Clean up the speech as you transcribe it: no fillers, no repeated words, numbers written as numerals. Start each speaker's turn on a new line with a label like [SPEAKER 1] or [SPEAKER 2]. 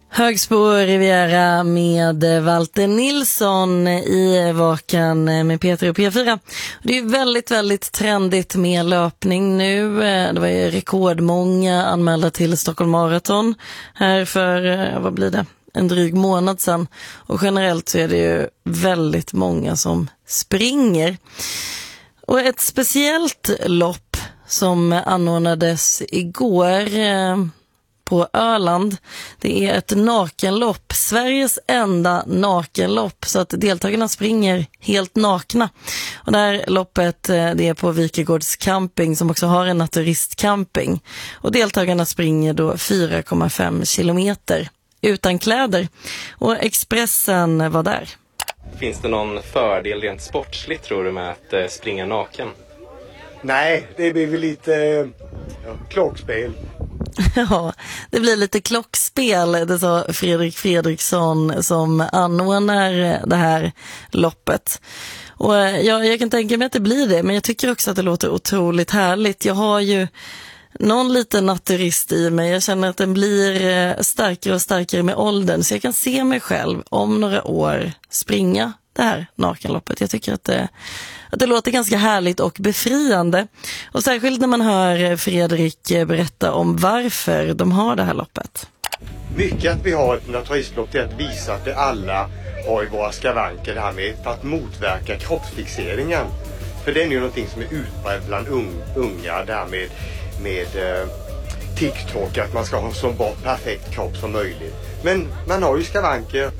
[SPEAKER 1] Högsbo Riviera med Walter Nilsson i Vakan med Peter och P4. Det är väldigt, väldigt trendigt med löpning nu. Det var ju rekordmånga anmälda till Stockholm Marathon här för, vad blir det? En dryg månad sedan. Och generellt så är det ju väldigt många som springer. Och ett speciellt lopp som anordnades igår på Öland. Det är ett nakenlopp, Sveriges enda nakenlopp, så att deltagarna springer helt nakna. Och det här loppet, det är på Vikegårds camping som också har en naturistcamping. Och deltagarna springer då 4,5 kilometer utan kläder. Och Expressen var där.
[SPEAKER 2] Finns det någon fördel rent sportsligt tror du med att springa naken?
[SPEAKER 3] Nej, det blir väl lite klockspel.
[SPEAKER 1] Ja, det blir lite klockspel, det sa Fredrik Fredriksson som anordnar det här loppet. Och jag kan tänka mig att det blir det, men jag tycker också att det låter otroligt härligt. Jag har ju någon liten naturist i mig. Jag känner att den blir starkare och starkare med åldern, så jag kan se mig själv om några år springa det här nakenloppet. Jag tycker att det låter ganska härligt och befriande. Och särskilt när man hör Fredrik berätta om varför de har det här loppet.
[SPEAKER 3] Mycket att vi har ett naturistlopp är att visa att vi alla har i våra skavanker det här med för att motverka kroppsfixeringen. För det är ju någonting som är utbrett bland unga, det här med TikTok, att man ska ha en så perfekt kropp som möjligt. Men man har ju skavanker